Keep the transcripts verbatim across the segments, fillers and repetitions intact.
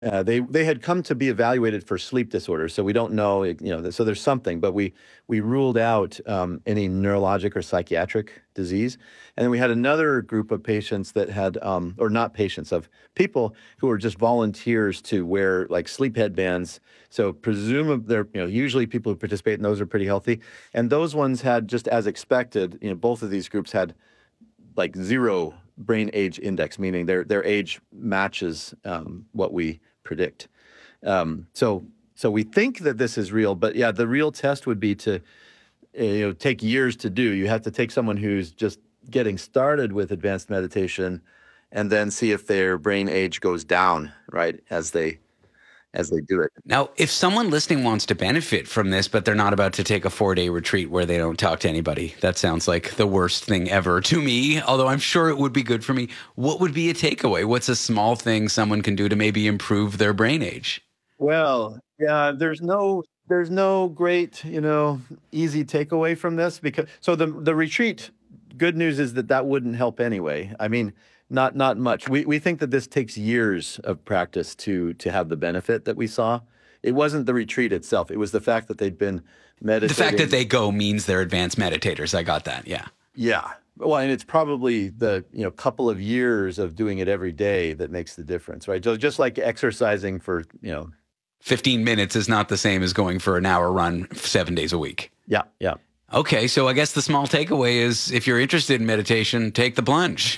Uh, they they had come to be evaluated for sleep disorders, so we don't know, you know, so there's something, but we we ruled out um, any neurologic or psychiatric disease. And then we had another group of patients that had, um, or not patients, of people who were just volunteers to wear like sleep headbands. So presumably, they're, you know, usually people who participate in those are pretty healthy. And those ones had, just as expected, you know, both of these groups had like zero brain age index, meaning their their age matches um, what we predict. Um, so so we think that this is real, but yeah, the real test would be to uh, you know take years to do. You have to take someone who's just getting started with advanced meditation, and then see if their brain age goes down, right, as they as they do it. Now, if someone listening wants to benefit from this, but they're not about to take a four-day retreat where they don't talk to anybody, that sounds like the worst thing ever to me, although I'm sure it would be good for me. What would be a takeaway? What's a small thing someone can do to maybe improve their brain age? Well, yeah, there's no there's no great, you know, easy takeaway from this, because so the the retreat, good news is that that wouldn't help anyway. I mean, Not not much. We we think that this takes years of practice to to have the benefit that we saw. It wasn't the retreat itself. It was the fact that they'd been meditating. The fact that they go means they're advanced meditators. I got that. Yeah. Yeah. Well, and it's probably the, you know, couple of years of doing it every day that makes the difference, right? So just like exercising for, you know, fifteen minutes is not the same as going for an hour run seven days a week. Yeah, yeah. Okay, so I guess the small takeaway is if you're interested in meditation, take the plunge.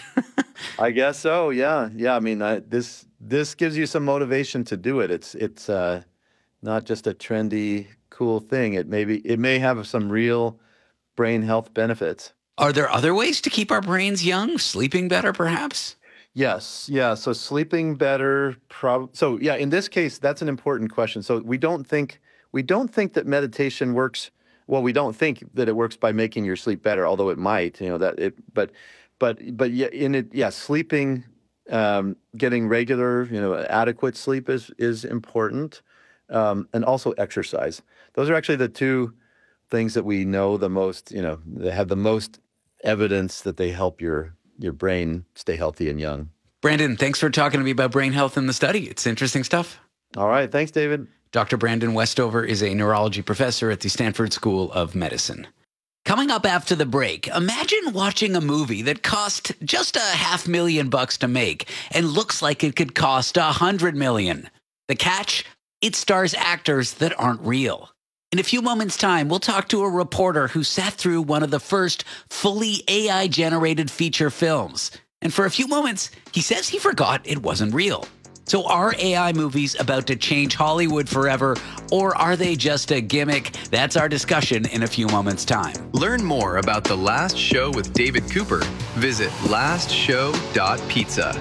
I guess so. Yeah, yeah. I mean, I, this this gives you some motivation to do it. It's it's uh, not just a trendy, cool thing. It may be, it may have some real brain health benefits. Are there other ways to keep our brains young? Sleeping better, perhaps? Yes. Yeah. So sleeping better. Prob- so yeah. In this case, that's an important question. So we don't think we don't think that meditation works. Well, we don't think that it works by making your sleep better, although it might. You know that it, but. But but yeah, in it, yeah, sleeping, um, getting regular, you know, adequate sleep is is important, um, and also exercise. Those are actually the two things that we know the most. You know, they have the most evidence that they help your your brain stay healthy and young. Brandon, thanks for talking to me about brain health in the study. It's interesting stuff. All right, thanks, David. Doctor Brandon Westover is a neurology professor at the Stanford School of Medicine. Coming up after the break, imagine watching a movie that cost just a half million bucks to make and looks like it could cost a hundred million. The catch? It stars actors that aren't real. In a few moments' time, we'll talk to a reporter who sat through one of the first fully A I-generated feature films. And for a few moments, he says he forgot it wasn't real. So are A I movies about to change Hollywood forever, or are they just a gimmick? That's our discussion in a few moments' time. Learn more about The Last Show with David Cooper. Visit last show dot pizza.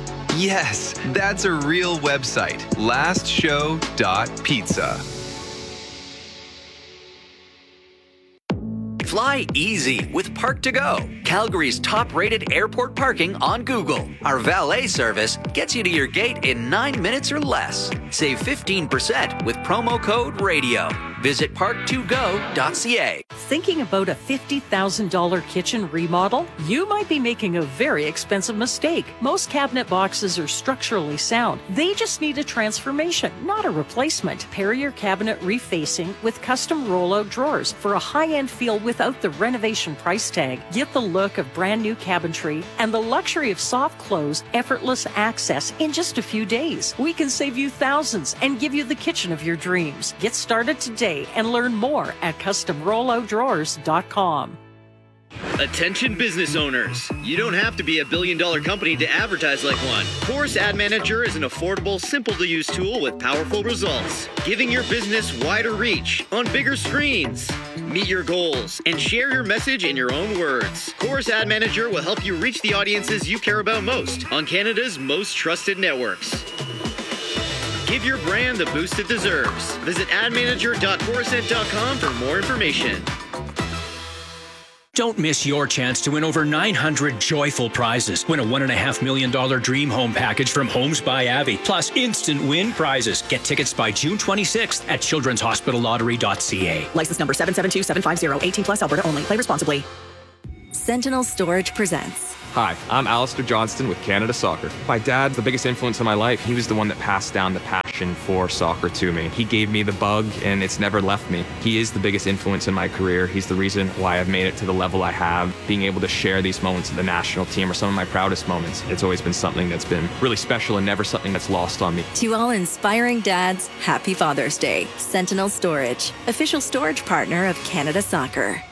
Yes, that's a real website, last show dot pizza. Fly easy with Park to Go, Calgary's top-rated airport parking on Google. Our valet service gets you to your gate in nine minutes or less. Save fifteen percent with promo code RADIO. Visit park to go dot c a. Thinking about a fifty thousand dollars kitchen remodel? You might be making a very expensive mistake. Most cabinet boxes are structurally sound. They just need a transformation, not a replacement. Pair your cabinet refacing with custom rollout drawers for a high-end feel without the renovation price tag. Get the look of brand new cabinetry and the luxury of soft close, effortless access in just a few days. We can save you thousands and give you the kitchen of your dreams. Get started today and learn more at custom rollout drawers dot com. Attention business owners. You don't have to be a billion dollar company to advertise like one. Chorus Ad Manager is an affordable, simple to use tool with powerful results, giving your business wider reach on bigger screens. Meet your goals and share your message in your own words. Chorus Ad Manager will help you reach the audiences you care about most on Canada's most trusted networks. Give your brand the boost it deserves. Visit ad manager dot chorused dot com for more information. Don't miss your chance to win over nine hundred joyful prizes. Win a one point five million dollars dream home package from Homes by Avi, plus instant win prizes. Get tickets by June twenty-sixth at children's hospital lottery dot c a. License number seven seven two seven five zero, eighteen plus, Alberta only. Play responsibly. Sentinel Storage presents. Hi, I'm Alistair Johnston with Canada Soccer. My dad's the biggest influence in my life. He was the one that passed down the passion for soccer to me. He gave me the bug, and it's never left me. He is the biggest influence in my career. He's the reason why I've made it to the level I have. Being able to share these moments with the national team are some of my proudest moments. It's always been something that's been really special and never something that's lost on me. To all inspiring dads, happy Father's Day. Sentinel Storage, official storage partner of Canada Soccer.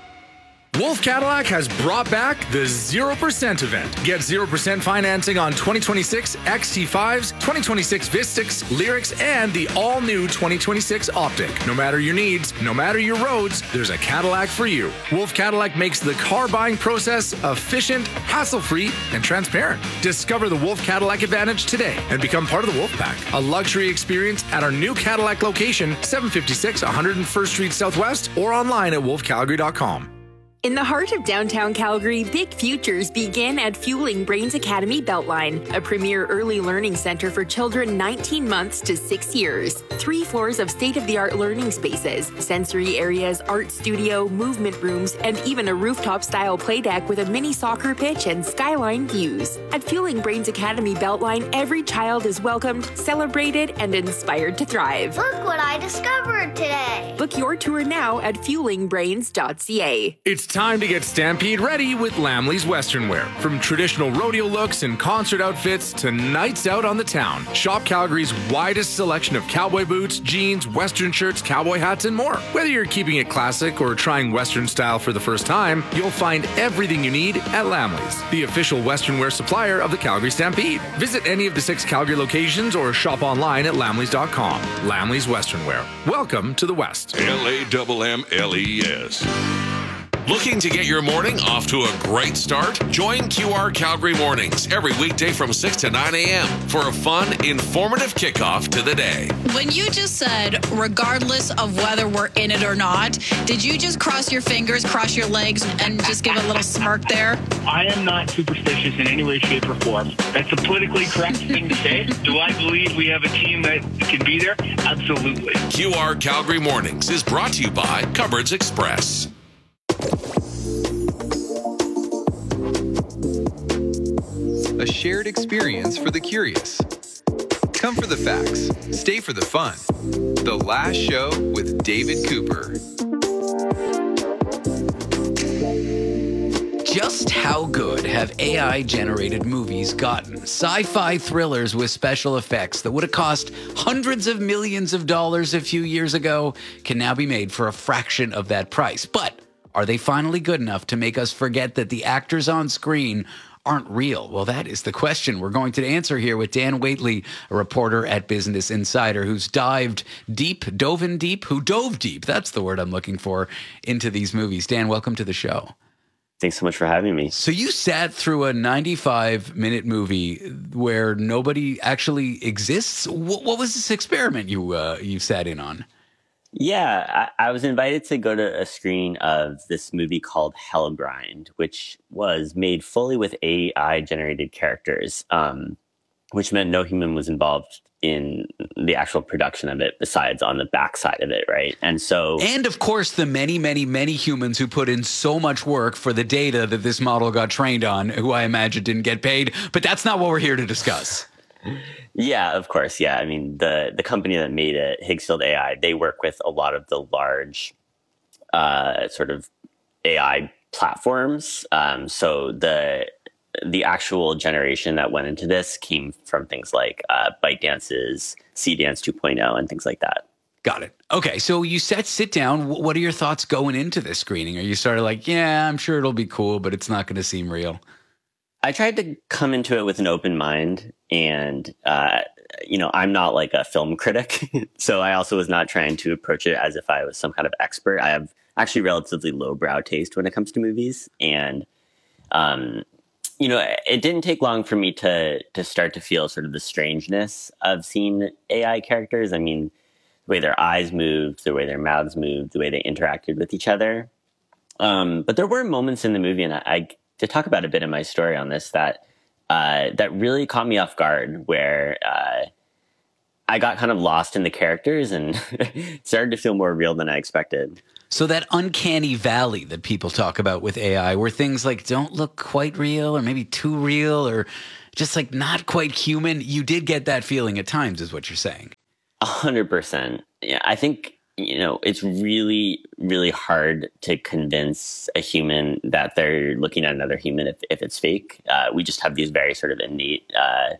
Wolf Cadillac has brought back the zero percent event. Get zero percent financing on twenty twenty-six X T fives, twenty twenty-six Vistix, Lyrics, and the all-new twenty twenty-six Optic. No matter your needs, no matter your roads, there's a Cadillac for you. Wolf Cadillac makes the car buying process efficient, hassle-free, and transparent. Discover the Wolf Cadillac Advantage today and become part of the Wolf Pack. A luxury experience at our new Cadillac location, seven fifty-six one hundred first Street Southwest, or online at wolf calgary dot com. In the heart of downtown Calgary, big futures begin at Fueling Brains Academy Beltline, a premier early learning center for children nineteen months to six years. Three floors of state-of-the-art learning spaces, sensory areas, art studio, movement rooms, and even a rooftop-style playdeck with a mini soccer pitch and skyline views. At Fueling Brains Academy Beltline, every child is welcomed, celebrated, and inspired to thrive. Look what I discovered today. Book your tour now at fueling brains dot c a. It's time to get Stampede ready with Lamley's Western Wear. From traditional rodeo looks and concert outfits to nights out on the town, shop Calgary's widest selection of cowboy boots, jeans, Western shirts, cowboy hats, and more. Whether you're keeping it classic or trying Western style for the first time, you'll find everything you need at Lamley's, the official Western wear supplier of the Calgary Stampede. Visit any of the six Calgary locations or shop online at lamleys dot com. Lamley's Western Wear. Welcome to the West. L A M M L E S. Looking to get your morning off to a great start? Join Q R Calgary Mornings every weekday from six to nine a.m. for a fun, informative kickoff to the day. When you just said, regardless of whether we're in it or not, did you just cross your fingers, cross your legs, and just give a little smirk there? I am not superstitious in any way, shape, or form. That's a politically correct thing to say. Do I believe we have a team that can be there? Absolutely. Q R Calgary Mornings is brought to you by Cupboards Express. A shared experience for the curious. Come for the facts, stay for the fun. The Last Show with David Cooper. Just how good have A I-generated movies gotten? Sci-fi thrillers with special effects that would have cost hundreds of millions of dollars a few years ago can now be made for a fraction of that price. But are they finally good enough to make us forget that the actors on screen aren't real? Well, that is the question we're going to answer here with Dan Waitley, a reporter at Business Insider, who's dived deep, dove in deep, who dove deep, that's the word I'm looking for, into these movies. Dan, welcome to the show. Thanks so much for having me. So you sat through a ninety-five minute movie where nobody actually exists. What, what was this experiment you uh, you sat in on? Yeah, I, I was invited to go to a screening of this movie called Hellgrind, which was made fully with A I-generated characters, um, which meant no human was involved in the actual production of it, besides on the backside of it, right? And so... And, of course, the many, many, many humans who put in so much work for the data that this model got trained on, who I imagine didn't get paid. But that's not what we're here to discuss. Yeah, of course. Yeah. I mean, the, the company that made it, Higgsfield A I, they work with a lot of the large uh, sort of A I platforms. Um, so the the actual generation that went into this came from things like uh, ByteDance's Seedance two point oh and things like that. Got it. Okay, so you said sit down. What are your thoughts going into this screening? Are you sort of like, yeah, I'm sure it'll be cool, but it's not going to seem real? I tried to come into it with an open mind, and, uh, you know, I'm not like a film critic, so I also was not trying to approach it as if I was some kind of expert. I have actually relatively lowbrow taste when it comes to movies, and, um, you know, it didn't take long for me to to start to feel sort of the strangeness of seeing A I characters. I mean, the way their eyes moved, the way their mouths moved, the way they interacted with each other. Um, but there were moments in the movie, and I, I to talk about a bit of my story on this, that uh, that really caught me off guard, where uh, I got kind of lost in the characters and started to feel more real than I expected. So that uncanny valley that people talk about with A I, where things like don't look quite real or maybe too real or just like not quite human, you did get that feeling at times, is what you're saying. A hundred percent. Yeah, I think, you know, it's really, really hard to convince a human that they're looking at another human if, if it's fake. Uh, we just have these very sort of innate, uh,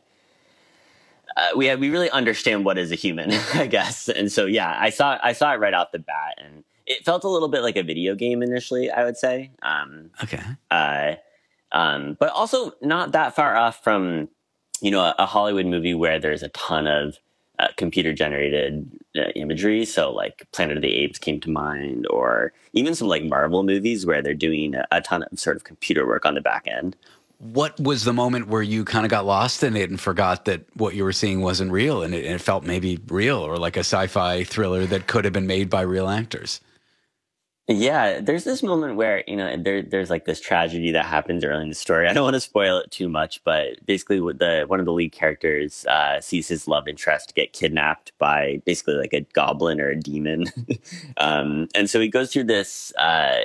uh, we have, we really understand what is a human, I guess. And so, yeah, I saw, I saw it right off the bat, and it felt a little bit like a video game initially, I would say. Um, okay. Uh, um, but also not that far off from, you know, a, a Hollywood movie where there's a ton of uh, computer generated uh, imagery. So like Planet of the Apes came to mind, or even some like Marvel movies where they're doing a, a ton of sort of computer work on the back end. What was the moment where you kind of got lost in it and forgot that what you were seeing wasn't real, and it, and it felt maybe real, or like a sci-fi thriller that could have been made by real actors? Yeah, there's this moment where, you know, there, there's like this tragedy that happens early in the story. I don't want to spoil it too much, but basically with the one of the lead characters uh, sees his love interest get kidnapped by basically like a goblin or a demon. um, and so he goes through this uh,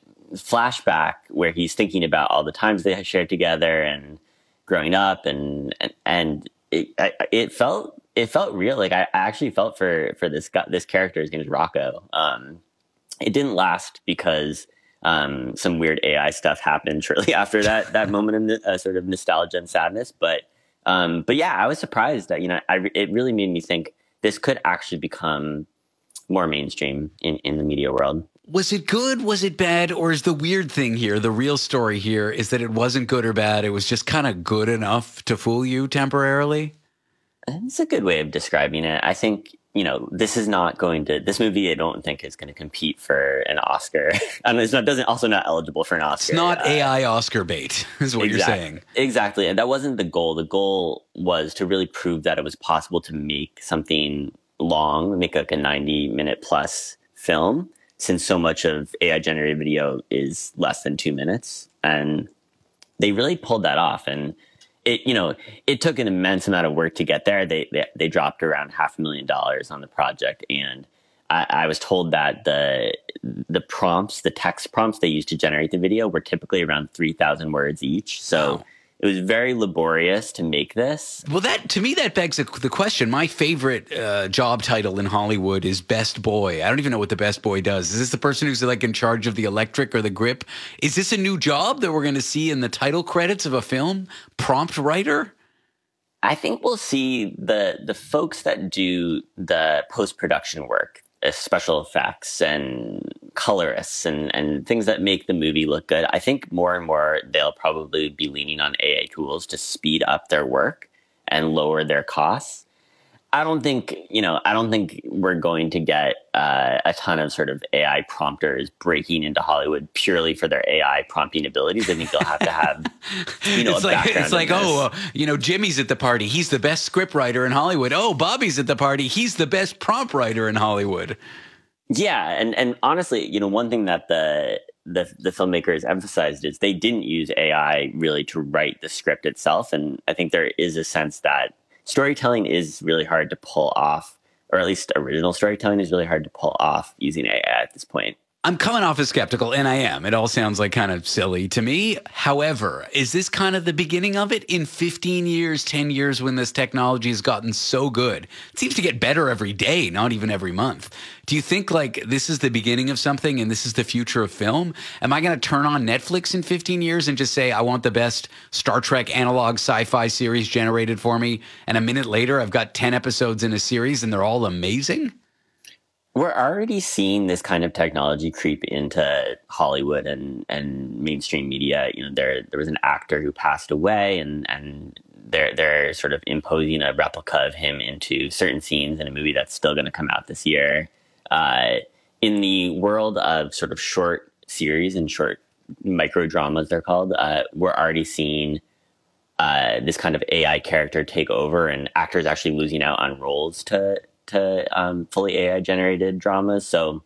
flashback where he's thinking about all the times they shared together and growing up, and and, and it, I, it felt it felt real. Like I actually felt for for this guy, this character. His name is Rocco. Um, It didn't last because um, some weird A I stuff happened shortly after that that moment of uh, sort of nostalgia and sadness. But um, but yeah, I was surprised that, you know, I, it really made me think this could actually become more mainstream in, in the media world. Was it good? Was it bad? Or is the weird thing here, the real story here, is that it wasn't good or bad? It was just kind of good enough to fool you temporarily? It's a good way of describing it. I think, you know, this is not going to, this movie I don't think is going to compete for an Oscar. And it's not, doesn't, also not eligible for an Oscar. It's not uh, A I Oscar bait, is what exactly, you're saying. Exactly. And that wasn't the goal. The goal was to really prove that it was possible to make something long, make like a ninety minute plus film, since so much of A I generated video is less than two minutes. And they really pulled that off. And It, you know, it took an immense amount of work to get there. They they, they dropped around half a million dollars on the project, and I, I was told that the the prompts, the text prompts they used to generate the video, were typically around three thousand words each. So wow. It was very laborious to make this. Well, that to me that begs the question. My favorite uh, job title in Hollywood is best boy. I don't even know what the best boy does. Is this the person who's like in charge of the electric or the grip? Is this a new job that we're going to see in the title credits of a film? Prompt writer? I think we'll see the the folks that do the post-production work, special effects and colorists and, and things that make the movie look good. I think more and more they'll probably be leaning on A I tools to speed up their work and lower their costs. I don't think, you know, I don't think we're going to get uh, a ton of sort of A I prompters breaking into Hollywood purely for their A I prompting abilities. I think they'll have to have, you know, it's a like, background it's like, in this. oh, uh, you know, Jimmy's at the party. He's the best script writer in Hollywood. Oh, Bobby's at the party. He's the best prompt writer in Hollywood. Yeah, and and honestly, you know, one thing that the the the filmmakers emphasized is they didn't use A I really to write the script itself, and I think there is a sense that storytelling is really hard to pull off, or at least original storytelling is really hard to pull off using A I at this point. I'm coming off as skeptical, and I am. It all sounds like kind of silly to me. However, is this kind of the beginning of it? In fifteen years, ten years, when this technology has gotten so good, it seems to get better every day, not even every month. Do you think like this is the beginning of something and this is the future of film? Am I going to turn on Netflix in fifteen years and just say, I want the best Star Trek analog sci-fi series generated for me, and a minute later I've got ten episodes in a series and they're all amazing? We're already seeing this kind of technology creep into Hollywood and, and mainstream media. You know, there there was an actor who passed away, and and they're they're sort of imposing a replica of him into certain scenes in a movie that's still going to come out this year. Uh, in the world of sort of short series and short micro dramas, they're called, uh, we're already seeing uh, this kind of A I character take over, and actors actually losing out on roles to. to um, fully A I generated dramas. So,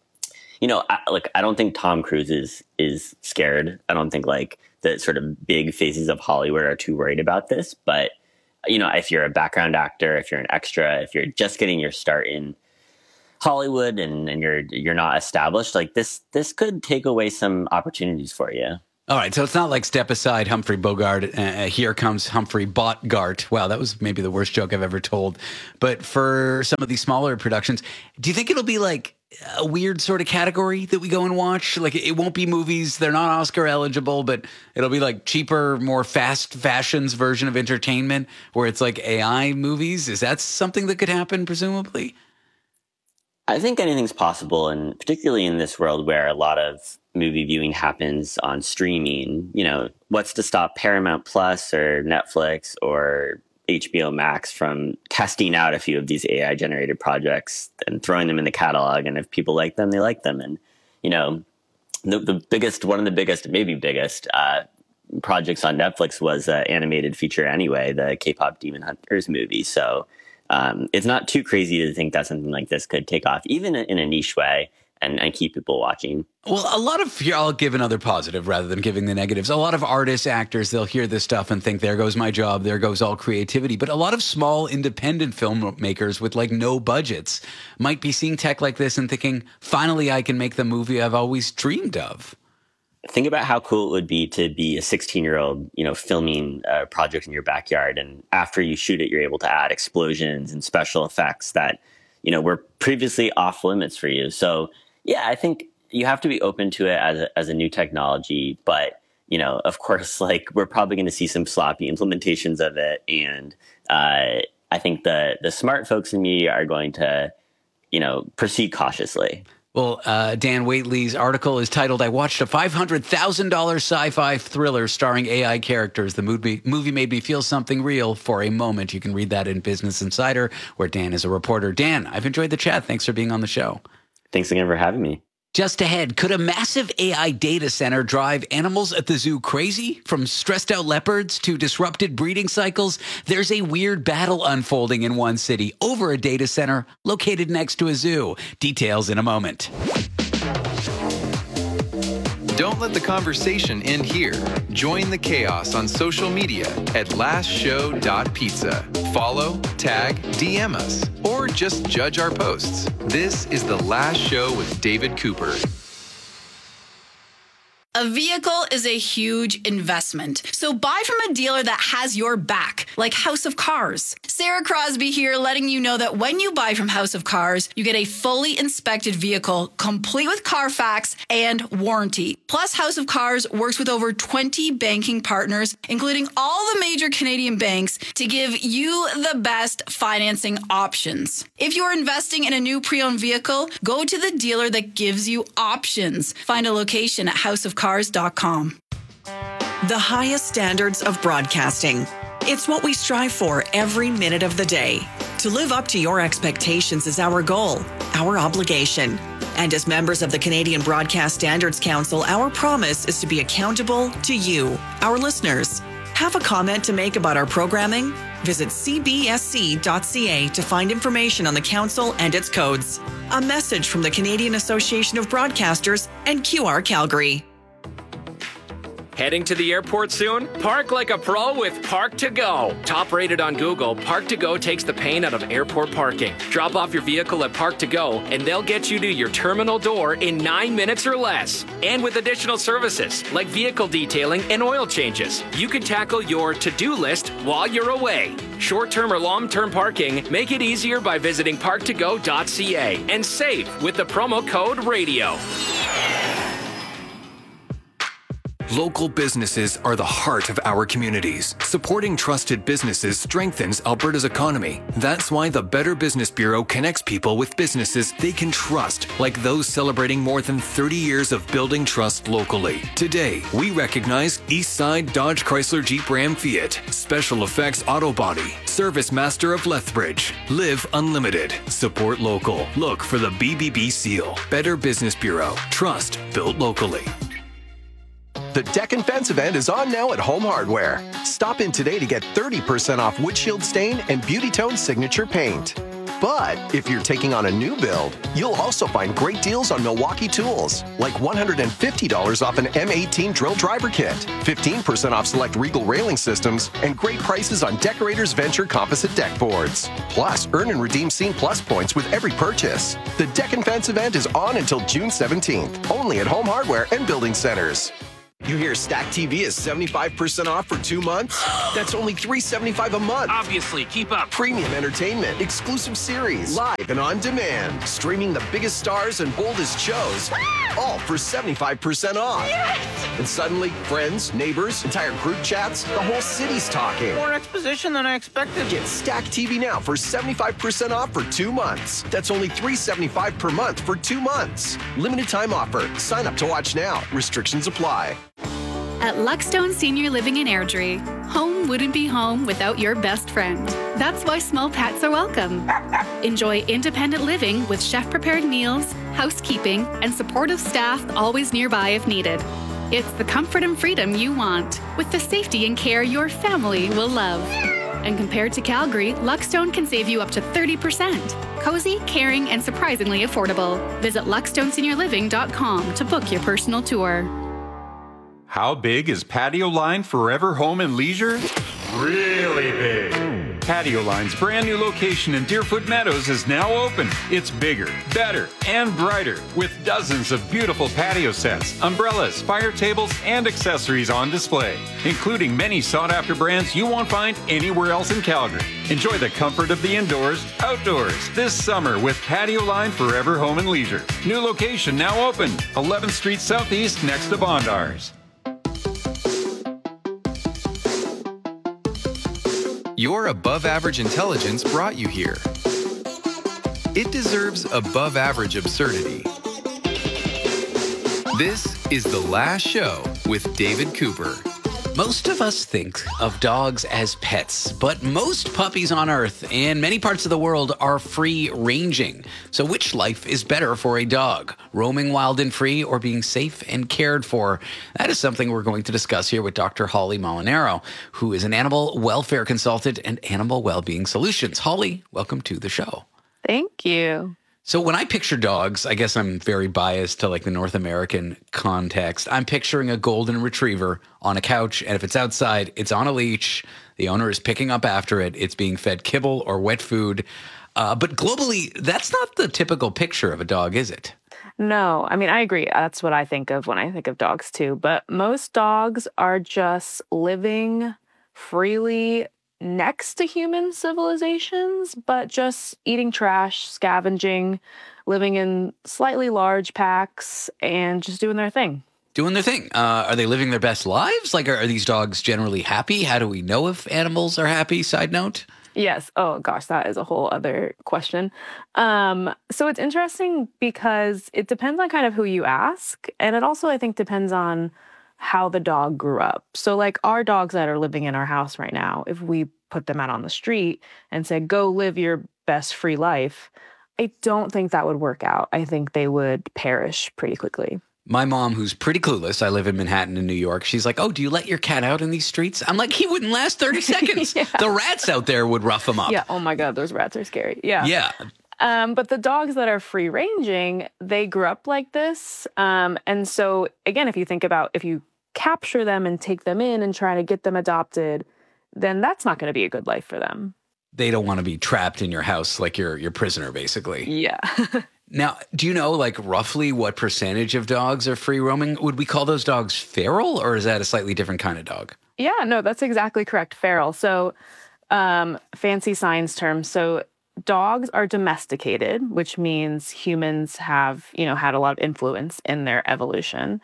you know, I, like, I don't think Tom Cruise is, is scared. I don't think like the sort of big faces of Hollywood are too worried about this, but you know, if you're a background actor, if you're an extra, if you're just getting your start in Hollywood and, and you're you're not established, like this this could take away some opportunities for you. All right, so it's not like Step Aside, Humphrey Bogart, uh, Here Comes Humphrey Bogart. Wow, that was maybe the worst joke I've ever told. But for some of these smaller productions, do you think it'll be like a weird sort of category that we go and watch? Like it won't be movies, they're not Oscar eligible, but it'll be like cheaper, more fast fashions version of entertainment where it's like A I movies? Is that something that could happen, presumably? I think anything's possible, and particularly in this world where a lot of movie viewing happens on streaming, you know, what's to stop Paramount Plus or Netflix or H B O Max from testing out a few of these A I-generated projects and throwing them in the catalog, and if people like them, they like them. And, you know, the, the biggest, one of the biggest, maybe biggest uh, projects on Netflix was an animated feature anyway, the K-pop Demon Hunters movie. So um, it's not too crazy to think that something like this could take off, even in a niche way, and, and keep people watching. Well, a lot of, here, I'll give another positive rather than giving the negatives. A lot of artists, actors, they'll hear this stuff and think, there goes my job, there goes all creativity. But a lot of small independent filmmakers with like no budgets might be seeing tech like this and thinking, finally, I can make the movie I've always dreamed of. Think about how cool it would be to be a sixteen-year-old, you know, filming a project in your backyard. And after you shoot it, you're able to add explosions and special effects that, you know, were previously off limits for you. So, yeah, I think you have to be open to it as a, as a new technology. But, you know, of course, like we're probably going to see some sloppy implementations of it. And uh, I think the the smart folks in media are going to, you know, proceed cautiously. Well, uh, Dan Waitley's article is titled, I watched a five hundred thousand dollars sci-fi thriller starring A I characters. The movie, movie made me feel something real for a moment. You can read that in Business Insider, where Dan is a reporter. Dan, I've enjoyed the chat. Thanks for being on the show. Thanks again for having me. Just ahead, could a massive A I data center drive animals at the zoo crazy? From stressed out leopards to disrupted breeding cycles, there's a weird battle unfolding in one city over a data center located next to a zoo. Details in a moment. Don't let the conversation end here. Join the chaos on social media at last show dot pizza. Follow, tag, D M us, or just judge our posts. This is The Last Show with David Cooper. A vehicle is a huge investment, so buy from a dealer that has your back, like House of Cars. Sarah Crosby here, letting you know that when you buy from House of Cars, you get a fully inspected vehicle, complete with Carfax and warranty. Plus, House of Cars works with over twenty banking partners, including all the major Canadian banks, to give you the best financing options. If you're investing in a new pre-owned vehicle, go to the dealer that gives you options. Find a location at house of cars dot com. The highest standards of broadcasting. It's what we strive for every minute of the day. To live up to your expectations is our goal, our obligation. And as members of the Canadian Broadcast Standards Council, our promise is to be accountable to you, our listeners. Have a comment to make about our programming? Visit c b s c dot c a to find information on the council and its codes. A message from the Canadian Association of Broadcasters and Q R Calgary. Heading to the airport soon? Park like a pro with Park to Go. Top rated on Google, Park to Go takes the pain out of airport parking. Drop off your vehicle at Park to Go and they'll get you to your terminal door in nine minutes or less. And with additional services like vehicle detailing and oil changes, you can tackle your to-do list while you're away. Short-term or long-term parking, make it easier by visiting park to go dot c a and save with the promo code RADIO. Local businesses are the heart of our communities. Supporting trusted businesses strengthens Alberta's economy. That's why the Better Business Bureau connects people with businesses they can trust, like those celebrating more than thirty years of building trust locally. Today, we recognize Eastside Dodge Chrysler Jeep Ram Fiat, Special Effects Auto Body, Service Master of Lethbridge, Live Unlimited. Support local. Look for the B B B seal. Better Business Bureau. Trust built locally. The Deck and Fence event is on now at Home Hardware. Stop in today to get thirty percent off windshield stain and Beauty Tone signature paint. But if you're taking on a new build, you'll also find great deals on Milwaukee tools, like one hundred fifty dollars off an M eighteen drill driver kit, fifteen percent off select Regal railing systems, and great prices on Decorators Venture composite deck boards. Plus, earn and redeem Scene Plus points with every purchase. The Deck and Fence event is on until June seventeenth, only at Home Hardware and Building Centers. You hear Stack T V is seventy-five percent off for two months? That's only three hundred seventy-five dollars a month. Obviously, keep up. Premium entertainment, exclusive series, live and on demand. Streaming the biggest stars and boldest shows, all for seventy-five percent off. Yes! And suddenly, friends, neighbors, entire group chats, the whole city's talking. More exposition than I expected. Get Stack T V now for seventy-five percent off for two months. That's only three hundred seventy-five dollars per month for two months. Limited time offer. Sign up to watch now. Restrictions apply. At Luckstone Senior Living in Airdrie, home wouldn't be home without your best friend. That's why small pets are welcome. Enjoy independent living with chef-prepared meals, housekeeping, and supportive staff always nearby if needed. It's the comfort and freedom you want, with the safety and care your family will love. And compared to Calgary, Luckstone can save you up to thirty percent. Cozy, caring, and surprisingly affordable. Visit luckstone senior living dot com to book your personal tour. How big is Patio Line Forever Home and Leisure? Really big. Patio Line's brand new location in Deerfoot Meadows is now open. It's bigger, better, and brighter, with dozens of beautiful patio sets, umbrellas, fire tables, and accessories on display, including many sought-after brands you won't find anywhere else in Calgary. Enjoy the comfort of the indoors, outdoors, this summer with Patio Line Forever Home and Leisure. New location now open, eleventh Street Southeast next to Bondars. Your above average intelligence brought you here. It deserves above average absurdity. This is The Last Show with David Cooper. Most of us think of dogs as pets, but most puppies on Earth and many parts of the world are free-ranging. So which life is better for a dog? Roaming wild and free or being safe and cared for? That is something we're going to discuss here with Doctor Holly Molinaro, who is an animal welfare consultant and animal well-being solutions. Holly, welcome to the show. Thank you. So when I picture dogs, I guess I'm very biased to like the North American context. I'm picturing a golden retriever on a couch, and if it's outside, it's on a leash. The owner is picking up after it. It's being fed kibble or wet food. Uh, but globally, that's not the typical picture of a dog, is it? No, I mean, I agree. That's what I think of when I think of dogs too. But most dogs are just living freely next to human civilizations, but just eating trash, scavenging, living in slightly large packs, and just doing their thing. Doing their thing. Uh, are they living their best lives? Like, are, are these dogs generally happy? How do we know if animals are happy? Side note. Yes. Oh, gosh, that is a whole other question. Um, so it's interesting because it depends on kind of who you ask. And it also, I think, depends on how the dog grew up. So like our dogs that are living in our house right now, if we put them out on the street and said, go live your best free life, I don't think that would work out. I think they would perish pretty quickly. My mom, who's pretty clueless, I live in Manhattan in New York, she's like, oh, do you let your cat out in these streets? I'm like, he wouldn't last thirty seconds. Yeah. The rats out there would rough him up. Yeah. Oh my God, those rats are scary. Yeah. Yeah. Um, but the dogs that are free ranging, they grew up like this. Um, and so again, if you think about if you capture them and take them in and try to get them adopted, then that's not going to be a good life for them. They don't want to be trapped in your house like you're your prisoner, basically. Yeah. Now, do you know like roughly what percentage of dogs are free roaming? Would we call those dogs feral, or is that a slightly different kind of dog? Yeah, no, that's exactly correct. Feral. So um, fancy science terms. So dogs are domesticated, which means humans have, you know, had a lot of influence in their evolution.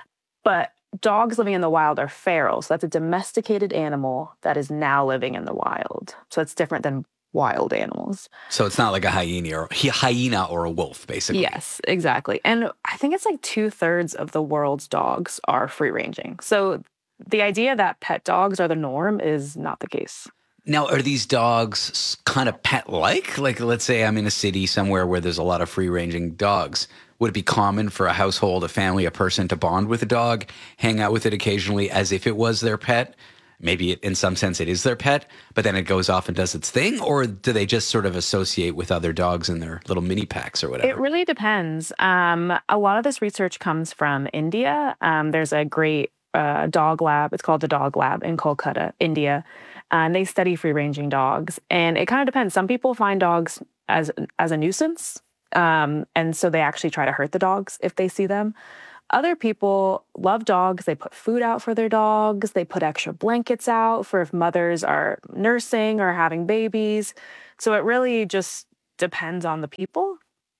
But dogs living in the wild are feral. So that's a domesticated animal that is now living in the wild. So it's different than wild animals. So it's not like a hyena or hyena or a wolf, basically. Yes, exactly. And I think it's like two thirds of the world's dogs are free ranging. So the idea that pet dogs are the norm is not the case. Now, are these dogs kind of pet-like? Like, let's say I'm in a city somewhere where there's a lot of free-ranging dogs. Would it be common for a household, a family, a person to bond with a dog, hang out with it occasionally as if it was their pet? maybe it, in some sense it is their pet, but then it goes off and does its thing? Or do they just sort of associate with other dogs in their little mini packs or whatever? It really depends. Um, a lot of this research comes from India. Um, there's a great uh, dog lab. It's called the Dog Lab in Kolkata, India. Uh, and they study free-ranging dogs. And it kind of depends. Some people find dogs as, as a nuisance. Um, and so they actually try to hurt the dogs if they see them. Other people love dogs. They put food out for their dogs. They put extra blankets out for if mothers are nursing or having babies. So it really just depends on the people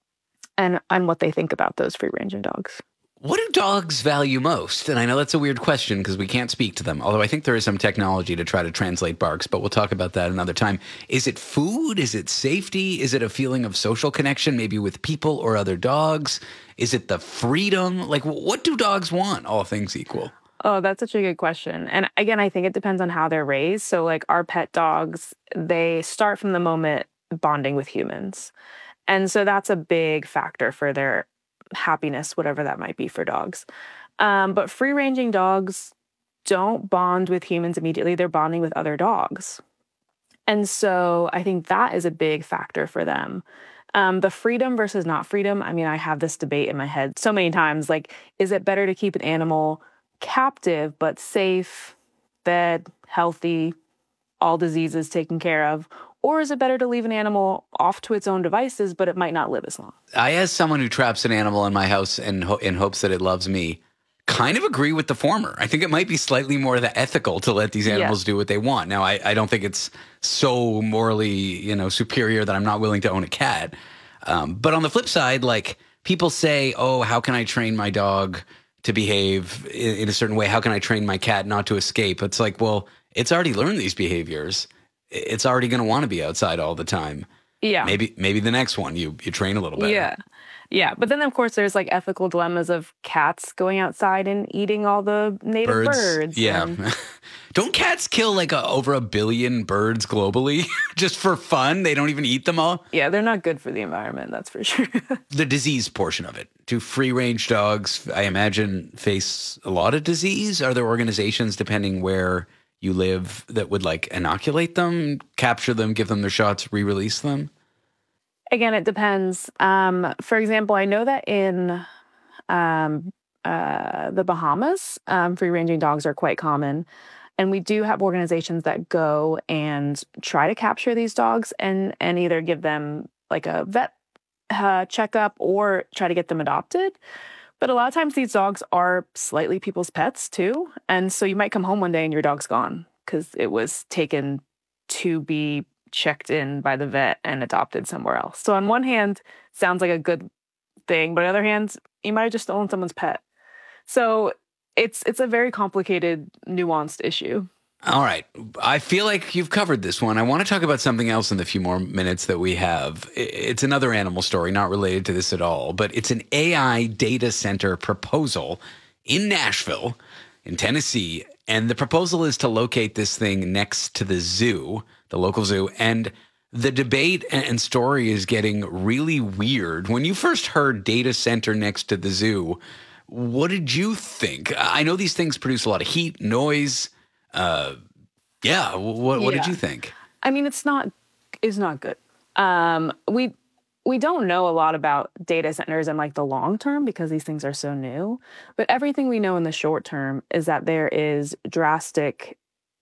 and on what they think about those free-ranging dogs. What do dogs value most? And I know that's a weird question because we can't speak to them, although I think there is some technology to try to translate barks, but we'll talk about that another time. Is it food? Is it safety? Is it a feeling of social connection, maybe with people or other dogs? Is it the freedom? Like, what do dogs want, all things equal? Oh, that's such a good question. And again, I think it depends on how they're raised. So like our pet dogs, they start from the moment bonding with humans. And so that's a big factor for their happiness, whatever that might be for dogs. Um, but free-ranging dogs don't bond with humans immediately. They're bonding with other dogs. And so I think that is a big factor for them. Um, the freedom versus not freedom, I mean, I have this debate in my head so many times. Like, is it better to keep an animal captive but safe, fed, healthy, all diseases taken care of? Or is it better to leave an animal off to its own devices, but it might not live as long? I, as someone who traps an animal in my house in, ho- in hopes that it loves me, kind of agree with the former. I think it might be slightly more the ethical to let these animals yeah. do what they want. Now, I, I don't think it's so morally, you know, superior that I'm not willing to own a cat. Um, but on the flip side, like people say, oh, how can I train my dog to behave in, in a certain way? How can I train my cat not to escape? It's like, well, it's already learned these behaviors. It's already going to want to be outside all the time. Yeah. Maybe maybe the next one you you train a little better. Yeah. Yeah. But then, of course, there's like ethical dilemmas of cats going outside and eating all the native birds. birds yeah. And... Don't cats kill like a, over a billion birds globally just for fun? They don't even eat them all? Yeah, they're not good for the environment, that's for sure. The disease portion of it. Do free-range dogs, I imagine, face a lot of disease? Are there organizations, depending where you live, that would like inoculate them, capture them, give them their shots, re-release them? Again, it depends. Um, for example, I know that in um, uh, the Bahamas, um, free-ranging dogs are quite common. And we do have organizations that go and try to capture these dogs and, and either give them like a vet uh, checkup or try to get them adopted. But a lot of times these dogs are slightly people's pets too. And so you might come home one day and your dog's gone because it was taken to be checked in by the vet and adopted somewhere else. So on one hand, sounds like a good thing, but on the other hand, you might have just stolen someone's pet. So it's it's a very complicated, nuanced issue. All right. I feel like you've covered this one. I want to talk about something else in the few more minutes that we have. It's another animal story, not related to this at all, but it's an A I data center proposal in Nashville, in Tennessee. And the proposal is to locate this thing next to the zoo, the local zoo. And the debate and story is getting really weird. When you first heard data center next to the zoo, what did you think? I know these things produce a lot of heat, noise. Uh, yeah. What, what yeah. did you think? I mean, it's not, it's not good. Um, we, we don't know a lot about data centers in like the long term because these things are so new, but everything we know in the short term is that there is drastic,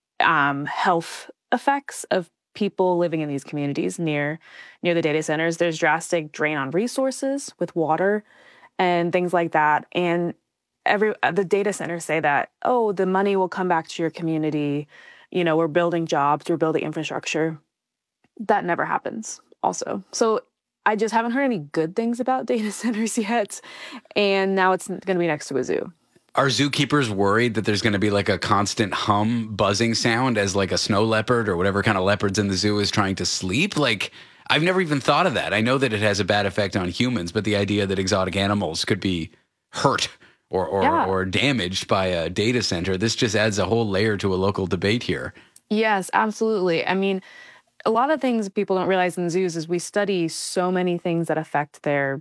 um, health effects of people living in these communities near, near the data centers. There's drastic drain on resources with water and things like that. And every the data centers say that, oh, the money will come back to your community. You know, we're building jobs, we're building infrastructure. That never happens also. So I just haven't heard any good things about data centers yet. And now it's going to be next to a zoo. Are zookeepers worried that there's going to be like a constant hum, buzzing sound as like a snow leopard or whatever kind of leopards in the zoo is trying to sleep? Like, I've never even thought of that. I know that it has a bad effect on humans, but the idea that exotic animals could be hurt or or, yeah. or damaged by a data center, this just adds a whole layer to a local debate here. Yes, absolutely. I mean, a lot of things people don't realize in zoos is we study so many things that affect their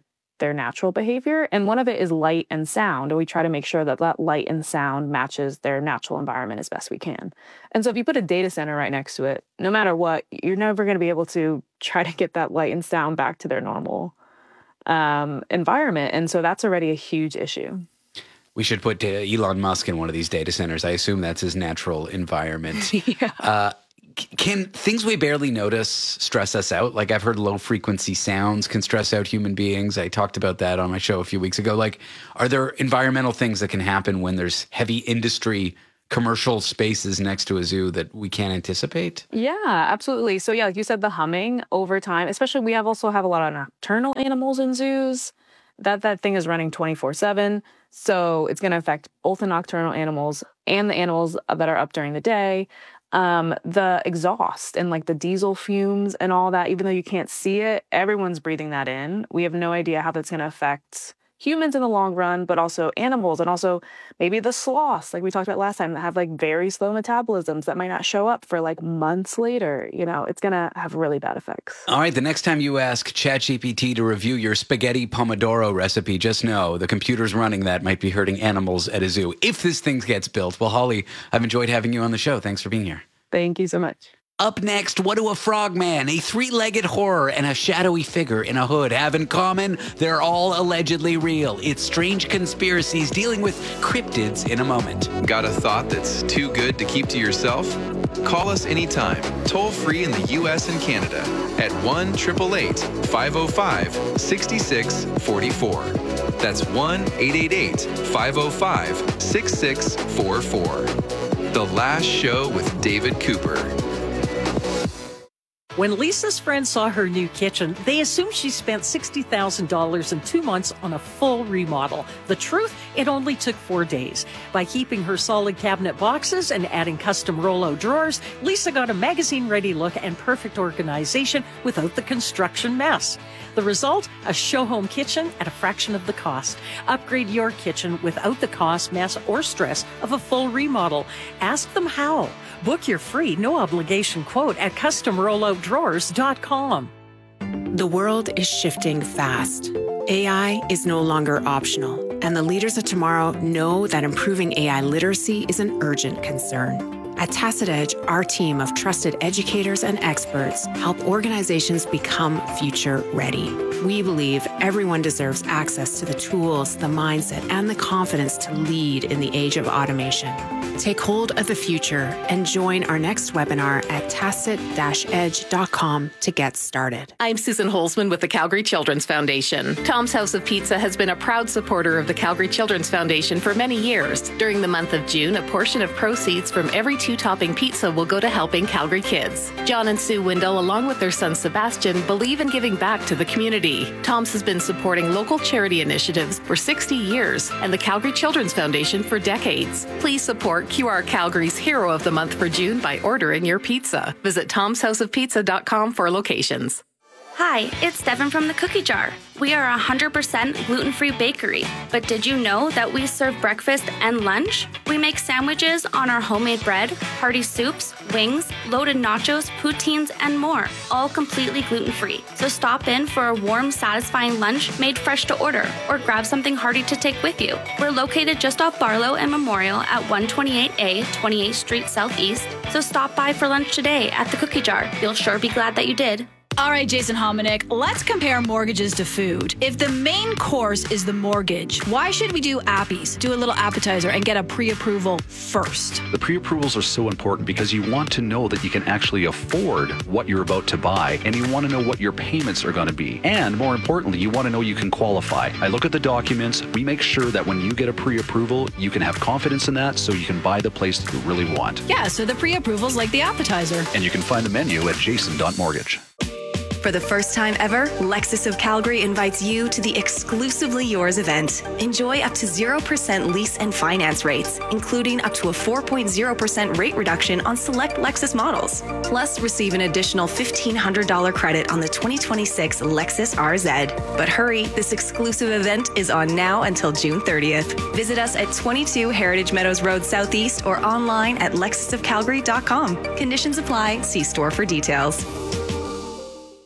their natural behavior. And one of it is light and sound. And we try to make sure that that light and sound matches their natural environment as best we can. And so if you put a data center right next to it, no matter what, you're never going to be able to try to get that light and sound back to their normal um, environment. And so that's already a huge issue. We should put uh, Elon Musk in one of these data centers. I assume that's his natural environment. yeah. Uh, Can things we barely notice stress us out? Like, I've heard low frequency sounds can stress out human beings. I talked about that on my show a few weeks ago. Like, are there environmental things that can happen when there's heavy industry commercial spaces next to a zoo that we can't anticipate? Yeah, absolutely. So yeah, like you said, the humming over time, especially we have also have a lot of nocturnal animals in zoos. That that thing is running twenty-four seven. So it's going to affect both the nocturnal animals and the animals that are up during the day. Um, the exhaust and like the diesel fumes and all that, even though you can't see it, everyone's breathing that in. We have no idea how that's going to affect humans in the long run, but also animals, and also maybe the sloths, like we talked about last time, that have like very slow metabolisms that might not show up for like months later. You know, it's going to have really bad effects. All right, the next time you ask ChatGPT to review your spaghetti pomodoro recipe, just know the computer's running that might be hurting animals at a zoo. If this thing gets built. Well, Holly, I've enjoyed having you on the show. Thanks for being here. Thank you so much. Up next, what do a frogman, a three-legged horror, and a shadowy figure in a hood have in common? They're all allegedly real. It's strange conspiracies dealing with cryptids in a moment. Got a thought that's too good to keep to yourself? Call us anytime, toll free in the U S and Canada at one eight eight eight, five oh five, six six four four. That's one eight eight eight, five oh five, six six four four. The Last Show with David Cooper. When Lisa's friends saw her new kitchen, they assumed she spent sixty thousand dollars in two months on a full remodel. The truth, it only took four days. By keeping her solid cabinet boxes and adding custom Rollo drawers, Lisa got a magazine-ready look and perfect organization without the construction mess. The result? A show-home kitchen at a fraction of the cost. Upgrade your kitchen without the cost, mess, or stress of a full remodel. Ask them how. Book your free, no-obligation quote at custom rollo drawers dot com. The world is shifting fast. A I is no longer optional, and the leaders of tomorrow know that improving A I literacy is an urgent concern. At Tacit Edge, our team of trusted educators and experts help organizations become future ready. We believe everyone deserves access to the tools, the mindset, and the confidence to lead in the age of automation. Take hold of the future and join our next webinar at tacit dash edge dot com to get started. I'm Susan Holzman with the Calgary Children's Foundation. Tom's House of Pizza has been a proud supporter of the Calgary Children's Foundation for many years. During the month of June, a portion of proceeds from every two-topping pizza will go to helping Calgary kids. John and Sue Windle, along with their son Sebastian, believe in giving back to the community. Tom's has been supporting local charity initiatives for sixty years and the Calgary Children's Foundation for decades. Please support Q R Calgary's Hero of the Month for June by ordering your pizza. Visit toms house of pizza dot com for locations. Hi, it's Devin from the Cookie Jar. We are a one hundred percent gluten-free bakery. But did you know that we serve breakfast and lunch? We make sandwiches on our homemade bread, hearty soups, wings, loaded nachos, poutines, and more, all completely gluten-free. So stop in for a warm, satisfying lunch made fresh to order, or grab something hearty to take with you. We're located just off Barlow and Memorial at one twenty-eight A, twenty-eighth Street Southeast. So stop by for lunch today at the Cookie Jar. You'll sure be glad that you did. All right, Jason Hominick, let's compare mortgages to food. If the main course is the mortgage, why should we do appies, do a little appetizer, and get a pre-approval first? The pre-approvals are so important because you want to know that you can actually afford what you're about to buy, and you want to know what your payments are going to be. And more importantly, you want to know you can qualify. I look at the documents. We make sure that when you get a pre-approval, you can have confidence in that so you can buy the place that you really want. Yeah, so the pre-approval's like the appetizer. And you can find the menu at jason dot mortgage. For the first time ever, Lexus of Calgary invites you to the Exclusively Yours event. Enjoy up to zero percent lease and finance rates, including up to a four point zero percent rate reduction on select Lexus models. Plus, receive an additional fifteen hundred dollars credit on the twenty twenty-six Lexus R Z. But hurry, this exclusive event is on now until June thirtieth. Visit us at twenty-two Heritage Meadows Road Southeast or online at lexus of calgary dot com. Conditions apply. See store for details.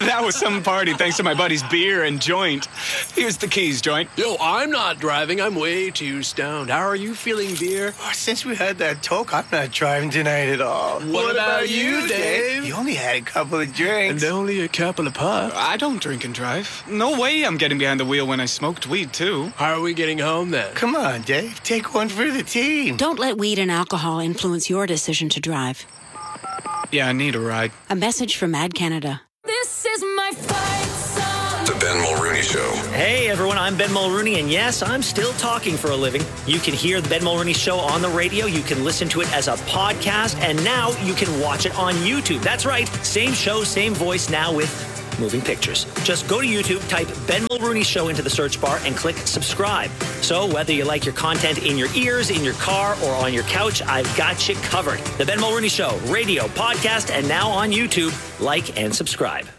That was some party thanks to my buddy's beer and joint. Here's the keys, joint. Yo, I'm not driving. I'm way too stoned. How are you feeling, beer? Oh, since we had that talk, I'm not driving tonight at all. What, what about, about you, Dave? You only had a couple of drinks. And only a couple of puffs. I don't drink and drive. No way I'm getting behind the wheel when I smoked weed, too. How are we getting home, then? Come on, Dave. Take one for the team. Don't let weed and alcohol influence your decision to drive. Yeah, I need a ride. A message from Ad Canada. This is my fight song. The Ben Mulrooney Show. Hey, everyone, I'm Ben Mulrooney, and yes, I'm still talking for a living. You can hear the Ben Mulrooney Show on the radio. You can listen to it as a podcast, and now you can watch it on YouTube. That's right. Same show, same voice, now with moving pictures. Just go to YouTube, type Ben Mulrooney Show into the search bar, and click subscribe. So whether you like your content in your ears, in your car, or on your couch, I've got you covered. The Ben Mulrooney Show, radio, podcast, and now on YouTube. Like and subscribe.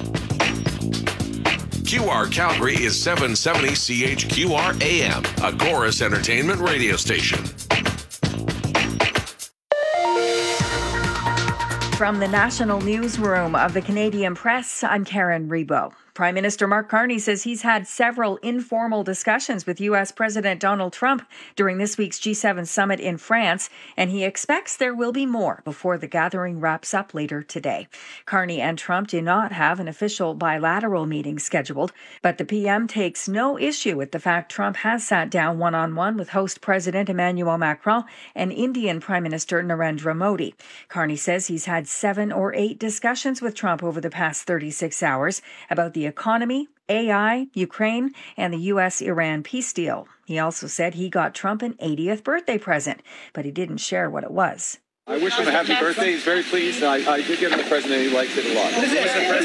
Q R Calgary is seven seventy C H Q R A M, a Chorus Entertainment radio station. From the National Newsroom of the Canadian Press, I'm Karen Rebo. Prime Minister Mark Carney says he's had several informal discussions with U S President Donald Trump during this week's G seven summit in France, and he expects there will be more before the gathering wraps up later today. Carney and Trump do not have an official bilateral meeting scheduled, but the P M takes no issue with the fact Trump has sat down one-on-one with host President Emmanuel Macron and Indian Prime Minister Narendra Modi. Carney says he's had seven or eight discussions with Trump over the past thirty-six hours about the economy, A I, Ukraine, and the U S Iran peace deal. He also said he got Trump an eightieth birthday present, but he didn't share what it was. I wish him a happy birthday. He's very pleased. I, I did give him a present and he likes it a lot. What is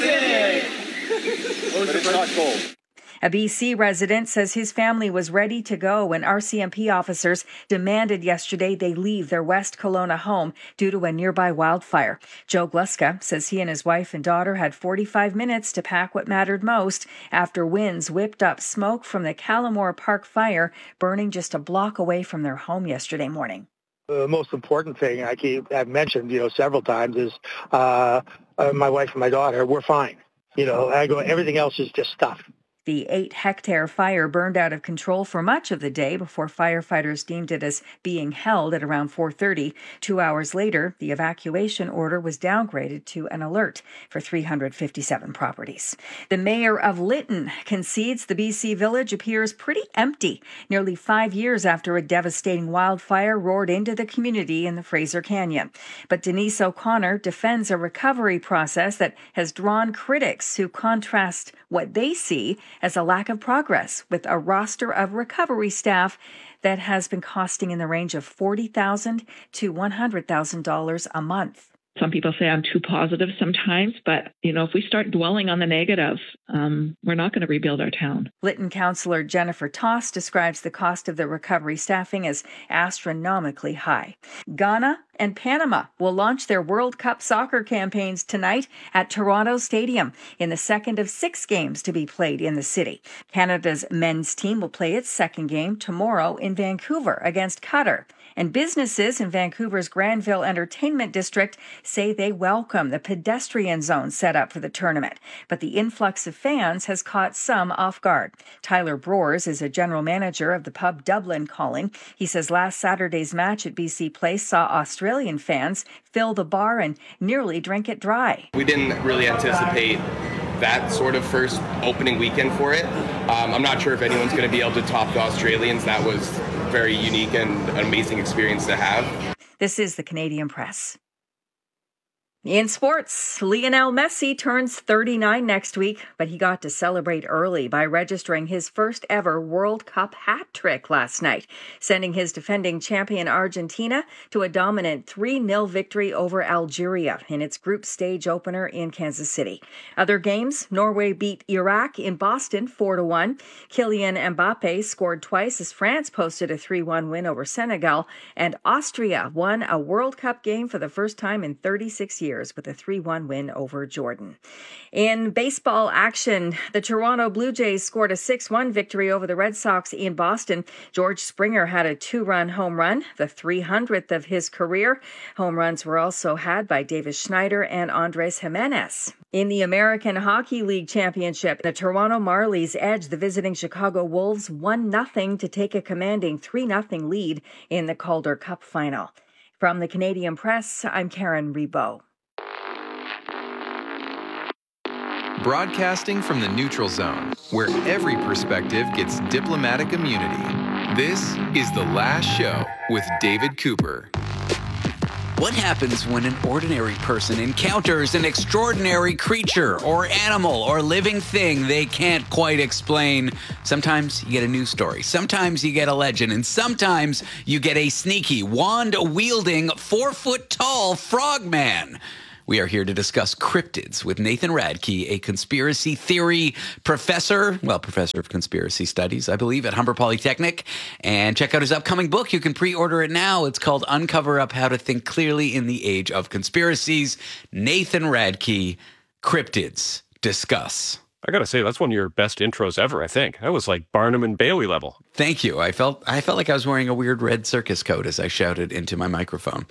it? But it's not gold. A B C resident says his family was ready to go when R C M P officers demanded yesterday they leave their West Kelowna home due to a nearby wildfire. Joe Gluska says he and his wife and daughter had forty-five minutes to pack what mattered most after winds whipped up smoke from the Callamore Park fire, burning just a block away from their home yesterday morning. The most important thing I keep, I've mentioned, you know, several times is uh, uh, my wife and my daughter, we're fine. You know, I go, everything else is just stuff. The eight-hectare fire burned out of control for much of the day before firefighters deemed it as being held at around four thirty. Two hours later, the evacuation order was downgraded to an alert for three hundred fifty-seven properties. The mayor of Lytton concedes the B C village appears pretty empty, nearly five years after a devastating wildfire roared into the community in the Fraser Canyon. But Denise O'Connor defends a recovery process that has drawn critics who contrast what they see as a lack of progress with a roster of recovery staff that has been costing in the range of forty thousand dollars to one hundred thousand dollars a month. Some people say I'm too positive sometimes, but, you know, if we start dwelling on the negative, um, we're not going to rebuild our town. Lytton councillor Jennifer Toss describes the cost of the recovery staffing as astronomically high. Ghana and Panama will launch their World Cup soccer campaigns tonight at Toronto Stadium in the second of six games to be played in the city. Canada's men's team will play its second game tomorrow in Vancouver against Qatar. And businesses in Vancouver's Granville Entertainment District say they welcome the pedestrian zone set up for the tournament. But the influx of fans has caught some off guard. Tyler Broers is a general manager of the pub Dublin Calling. He says last Saturday's match at B C Place saw Australian fans fill the bar and nearly drink it dry. We didn't really anticipate that sort of first opening weekend for it. Um, I'm not sure if anyone's going to be able to top the Australians. That was very unique and an amazing experience to have. This is the Canadian Press. In sports, Lionel Messi turns thirty-nine next week, but he got to celebrate early by registering his first ever World Cup hat trick last night, sending his defending champion Argentina to a dominant three nil victory over Algeria in its group stage opener in Kansas City. Other games, Norway beat Iraq in Boston four to one. Kylian Mbappe scored twice as France posted a three one win over Senegal, and Austria won a World Cup game for the first time in thirty-six years. Warriors with a three one win over Jordan. In baseball action, the Toronto Blue Jays scored a six one victory over the Red Sox in Boston. George Springer had a two-run home run, the three hundredth of his career. Home runs were also had by Davis Schneider and Andres Jimenez. In the American Hockey League Championship, the Toronto Marlies edged the visiting Chicago Wolves one nothing to take a commanding three nothing lead in the Calder Cup final. From the Canadian Press, I'm Karen Rebo. Broadcasting from the neutral zone, where every perspective gets diplomatic immunity. This is The Last Show with David Cooper. What happens when an ordinary person encounters an extraordinary creature or animal or living thing they can't quite explain? Sometimes you get a news story, sometimes you get a legend, and sometimes you get a sneaky, wand-wielding, four-foot-tall frogman. We are here to discuss cryptids with Nathan Radke, a conspiracy theory professor, well, professor of conspiracy studies, I believe, at Humber Polytechnic. And check out his upcoming book. You can pre-order it now. It's called Uncover Up How to Think Clearly in the Age of Conspiracies. Nathan Radke, Cryptids. Discuss. I gotta say, that's one of your best intros ever, I think. That was like Barnum and Bailey level. Thank you. I felt I felt like I was wearing a weird red circus coat as I shouted into my microphone.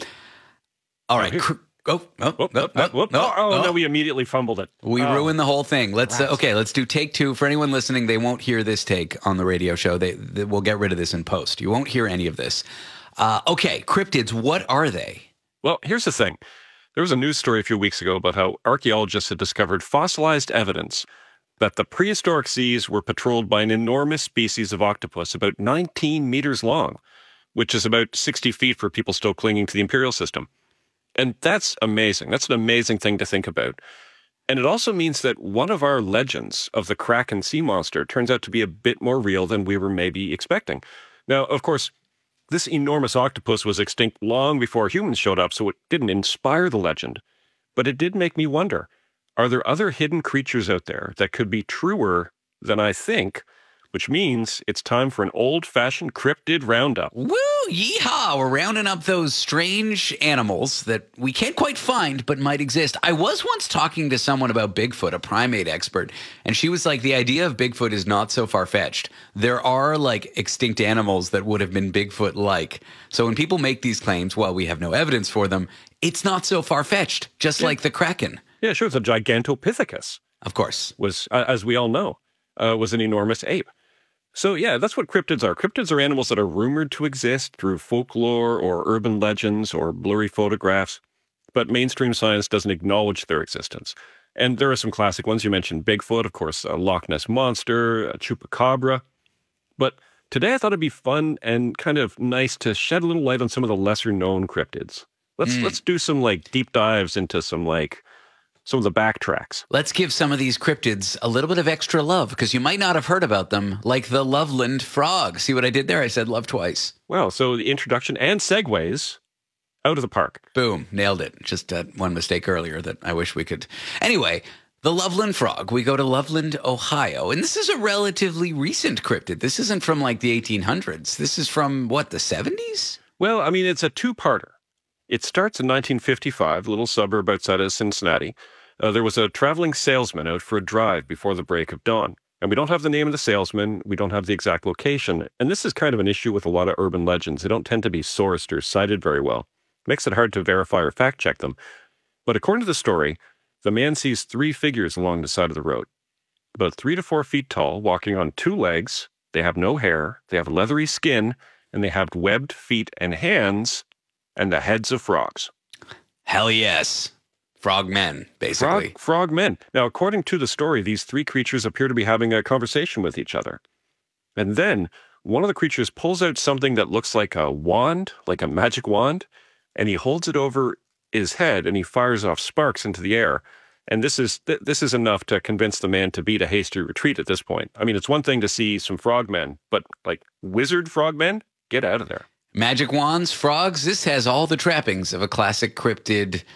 All right. Cr- Oh, oh, oh, no, no, no, no, oh, no. no, we immediately fumbled it. We oh. ruined the whole thing. Let's, uh, okay, let's do take two. For anyone listening, they won't hear this take on the radio show. They, they We'll get rid of this in post. You won't hear any of this. Uh, okay, cryptids, what are they? Well, here's the thing. There was a news story a few weeks ago about how archaeologists had discovered fossilized evidence that the prehistoric seas were patrolled by an enormous species of octopus about nineteen meters long, which is about sixty feet for people still clinging to the imperial system. And that's amazing. That's an amazing thing to think about. And it also means that one of our legends of the Kraken sea monster turns out to be a bit more real than we were maybe expecting. Now, of course, this enormous octopus was extinct long before humans showed up, so it didn't inspire the legend. But it did make me wonder, are there other hidden creatures out there that could be truer than I think? Which means it's time for an old-fashioned cryptid roundup. Woo! Yeehaw! We're rounding up those strange animals that we can't quite find but might exist. I was once talking to someone about Bigfoot, a primate expert, and she was like, the idea of Bigfoot is not so far-fetched. There are, like, extinct animals that would have been Bigfoot-like. So when people make these claims, while we have no evidence for them, it's not so far-fetched, just yeah. like the Kraken. Yeah, sure. The Gigantopithecus. Of course. Was, uh, as we all know, uh, was an enormous ape. So yeah, that's what cryptids are. Cryptids are animals that are rumored to exist through folklore or urban legends or blurry photographs, but mainstream science doesn't acknowledge their existence. And there are some classic ones. You mentioned Bigfoot, of course, a Loch Ness Monster, a Chupacabra. But today I thought it'd be fun and kind of nice to shed a little light on some of the lesser-known cryptids. Let's mm. let's do some like deep dives into some like some of the backtracks. Let's give some of these cryptids a little bit of extra love, because you might not have heard about them, like the Loveland frog. See what I did there? I said love twice. Well, so the introduction and segues out of the park. Boom, nailed it. Just uh, one mistake earlier that I wish we could. Anyway, the Loveland frog. We go to Loveland, Ohio, and this is a relatively recent cryptid. This isn't from like the eighteen hundreds. This is from, what, the seventies? Well, I mean, it's a two-parter. It starts in nineteen fifty-five, a little suburb outside of Cincinnati. Uh, there was a traveling salesman out for a drive before the break of dawn. And we don't have the name of the salesman. We don't have the exact location. And this is kind of an issue with a lot of urban legends. They don't tend to be sourced or cited very well. Makes it hard to verify or fact-check them. But according to the story, the man sees three figures along the side of the road. About three to four feet tall, walking on two legs. They have no hair. They have leathery skin. And they have webbed feet and hands. And the heads of frogs. Hell yes. Frogmen, basically. Frog, frogmen. Now, according to the story, these three creatures appear to be having a conversation with each other. And then one of the creatures pulls out something that looks like a wand, like a magic wand, and he holds it over his head and he fires off sparks into the air. And this is th- this is enough to convince the man to beat a hasty retreat at this point. I mean, it's one thing to see some frogmen, but like wizard frogmen, get out of there. Magic wands, frogs, this has all the trappings of a classic cryptid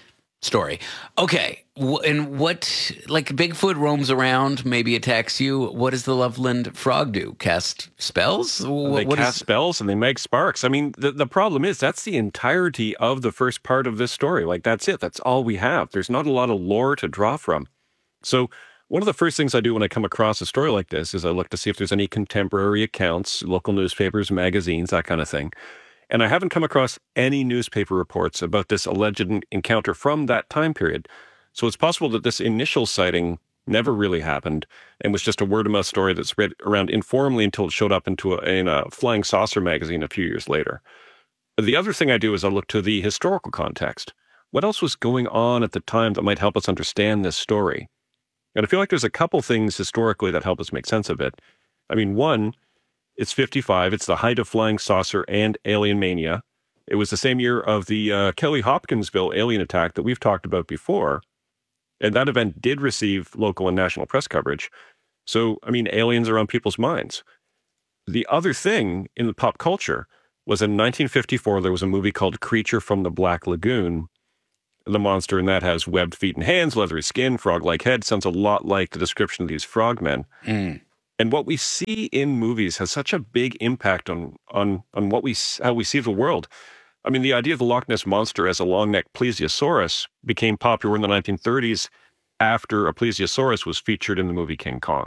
story. Okay. And what, like Bigfoot roams around, maybe attacks you. What does the Loveland Frog do? Cast spells? What, they what cast is... spells and they make sparks. I mean, the, the problem is that's the entirety of the first part of this story. Like, that's it. That's all we have. There's not a lot of lore to draw from. So one of the first things I do when I come across a story like this is I look to see if there's any contemporary accounts, local newspapers, magazines, that kind of thing. And I haven't come across any newspaper reports about this alleged encounter from that time period. So it's possible that this initial sighting never really happened and was just a word-of-mouth story that spread around informally until it showed up into a, in a Flying Saucer magazine a few years later. The other thing I do is I look to the historical context. What else was going on at the time that might help us understand this story? And I feel like there's a couple things historically that help us make sense of it. I mean, one, it's fifty-five. It's the height of Flying Saucer and alien mania. It was the same year of the uh, Kelly Hopkinsville alien attack that we've talked about before. And that event did receive local and national press coverage. So, I mean, aliens are on people's minds. The other thing in the pop culture was in nineteen fifty-four, there was a movie called Creature from the Black Lagoon. The monster in that has webbed feet and hands, leathery skin, frog-like head. Sounds a lot like the description of these frogmen. Mm. And what we see in movies has such a big impact on on on what we how we see the world. I mean, the idea of the Loch Ness Monster as a long-necked plesiosaurus became popular in the nineteen thirties after a plesiosaurus was featured in the movie King Kong.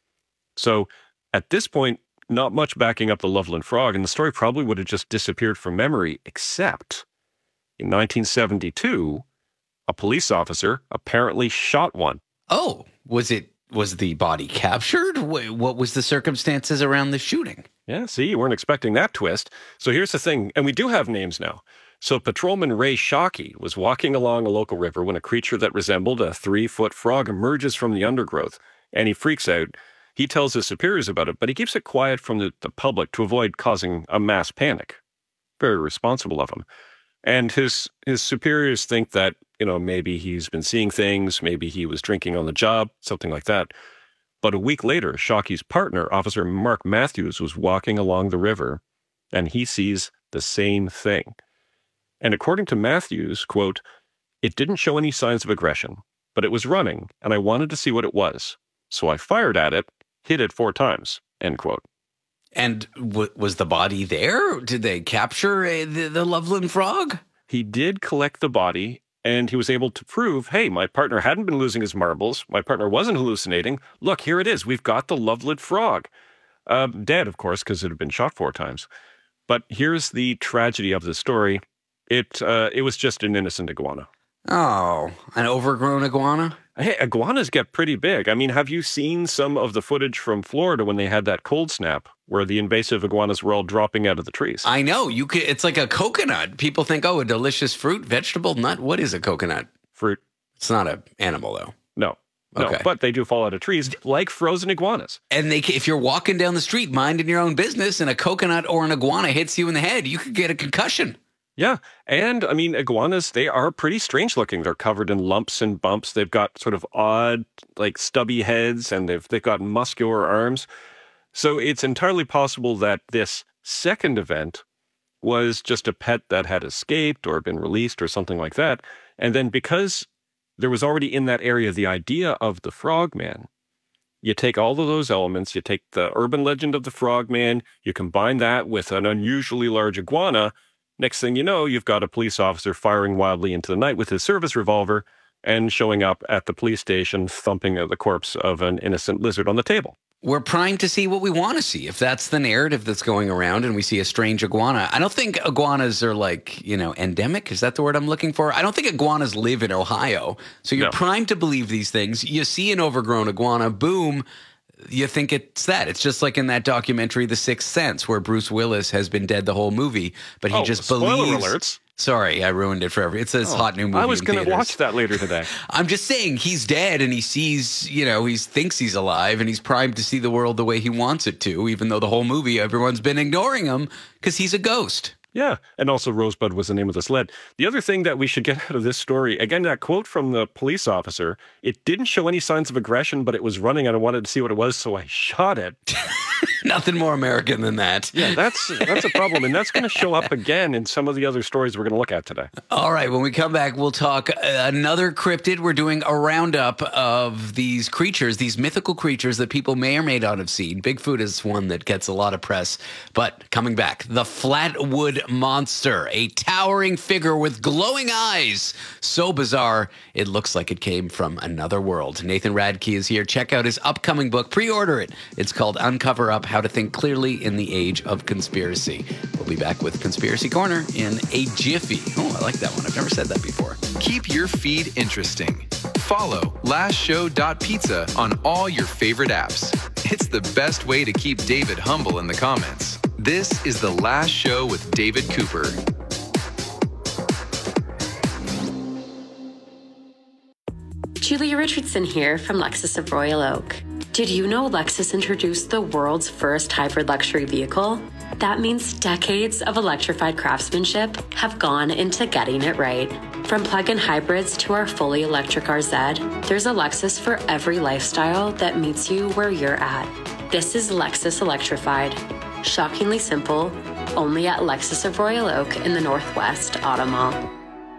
So at this point, not much backing up the Loveland Frog, and the story probably would have just disappeared from memory, except in nineteen seventy-two, a police officer apparently shot one. Oh, was it? Was the body captured? What was the circumstances around the shooting? Yeah, see, you weren't expecting that twist. So here's the thing, and we do have names now. So Patrolman Ray Shockey was walking along a local river when a creature that resembled a three-foot frog emerges from the undergrowth, and he freaks out. He tells his superiors about it, but he keeps it quiet from the, the public to avoid causing a mass panic. Very responsible of him. And his his superiors think that, you know, maybe he's been seeing things, maybe he was drinking on the job, something like that. But a week later, Shockey's partner, Officer Mark Matthews, was walking along the river, and he sees the same thing. And according to Matthews, quote, "It didn't show any signs of aggression, but it was running, and I wanted to see what it was. So I fired at it, hit it four times," end quote. And w- was the body there? Did they capture uh, the, the Loveland Frog? He did collect the body, and he was able to prove, hey, my partner hadn't been losing his marbles. My partner wasn't hallucinating. Look, here it is. We've got the Loveland Frog. Uh, dead, of course, because it had been shot four times. But here's the tragedy of the story. It uh, it was just an innocent iguana. Oh, an overgrown iguana? Hey, iguanas get pretty big. I mean, have you seen some of the footage from Florida when they had that cold snap where the invasive iguanas were all dropping out of the trees? I know. You could. It's like a coconut. People think, oh, a delicious fruit, vegetable, nut. What is a coconut? Fruit. It's not an animal, though. No. No, okay. But they do fall out of trees like frozen iguanas. And they, if you're walking down the street minding your own business and a coconut or an iguana hits you in the head, you could get a concussion. Yeah. And I mean, iguanas, they are pretty strange looking. They're covered in lumps and bumps. They've got sort of odd, like stubby heads, and they've, they've got muscular arms. So it's entirely possible that this second event was just a pet that had escaped or been released or something like that. And then because there was already in that area the idea of the frogman, you take all of those elements, you take the urban legend of the frogman, you combine that with an unusually large iguana. Next thing you know, you've got a police officer firing wildly into the night with his service revolver and showing up at the police station thumping the corpse of an innocent lizard on the table. We're primed to see what we want to see. If that's the narrative that's going around and we see a strange iguana, I don't think iguanas are like, you know, endemic. Is that the word I'm looking for? I don't think iguanas live in Ohio. So you're no. primed to believe these things. You see an overgrown iguana, boom, you think it's that. It's just like in that documentary, The Sixth Sense, where Bruce Willis has been dead the whole movie, but he oh, just spoiler believes. Alerts. Sorry, I ruined it for everyone. It's this oh, hot new movie. I was going to watch that later today. I'm just saying he's dead and he sees, you know, he thinks he's alive and he's primed to see the world the way he wants it to, even though the whole movie everyone's been ignoring him because he's a ghost. Yeah, and also Rosebud was the name of the sled. The other thing that we should get out of this story, again, that quote from the police officer, it didn't show any signs of aggression, but it was running and I wanted to see what it was, so I shot it. Nothing more American than that. Yeah, that's that's a problem, and that's going to show up again in some of the other stories we're going to look at today. All right, when we come back, we'll talk another cryptid. We're doing a roundup of these creatures, these mythical creatures that people may or may not have seen. Bigfoot is one that gets a lot of press, but coming back, the Flatwood Monster, a towering figure with glowing eyes. So bizarre, it looks like it came from another world. Nathan Radke is here. Check out his upcoming book. Pre-order it. It's called Uncover Up, How to Think Clearly in the Age of Conspiracy. We'll be back with Conspiracy Corner in a jiffy. Oh, I like that one. I've never said that before. Keep your feed interesting. Follow last show dot pizza on all your favorite apps. It's the best way to keep David humble in the comments. This is The Last Show with David Cooper. Julia Richardson here from Lexus of Royal Oak. Did you know Lexus introduced the world's first hybrid luxury vehicle? That means decades of electrified craftsmanship have gone into getting it right. From plug-in hybrids to our fully electric R Z, there's a Lexus for every lifestyle that meets you where you're at. This is Lexus Electrified. Shockingly simple, only at Lexus of Royal Oak in the Northwest Auto Mall.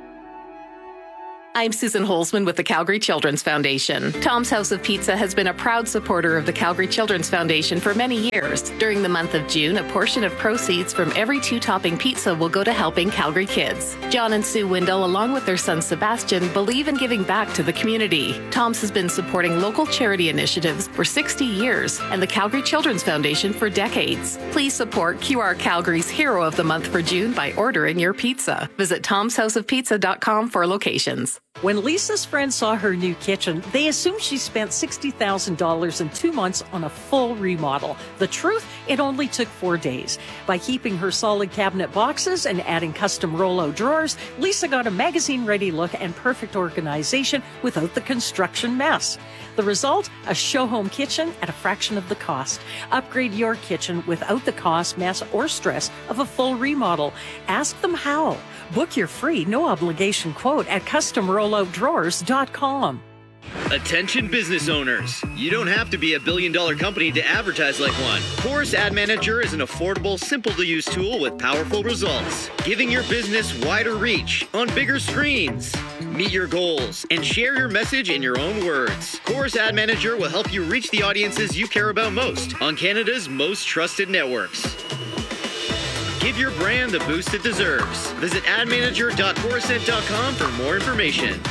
I'm Susan Holzman with the Calgary Children's Foundation. Tom's House of Pizza has been a proud supporter of the Calgary Children's Foundation for many years. During the month of June, a portion of proceeds from every two-topping pizza will go to helping Calgary kids. John and Sue Windle, along with their son Sebastian, believe in giving back to the community. Tom's has been supporting local charity initiatives for sixty years and the Calgary Children's Foundation for decades. Please support Q R Calgary's Hero of the Month for June by ordering your pizza. Visit toms house of pizza dot com for locations. When Lisa's friends saw her new kitchen, they assumed she spent sixty thousand dollars in two months on a full remodel. The truth, it only took four days. By keeping her solid cabinet boxes and adding custom Rollo drawers, Lisa got a magazine-ready look and perfect organization without the construction mess. The result? A show-home kitchen at a fraction of the cost. Upgrade your kitchen without the cost, mess, or stress of a full remodel. Ask them how. Book your free, no-obligation quote at custom rollo drawers dot com. Attention business owners. You don't have to be a billion dollar company to advertise like one. Chorus Ad Manager is an affordable, simple to use tool with powerful results, giving your business wider reach on bigger screens. Meet your goals and share your message in your own words. Chorus Ad Manager will help you reach the audiences you care about most on Canada's most trusted networks. Give your brand the boost it deserves. Visit ad manager dot chorused dot com for more information.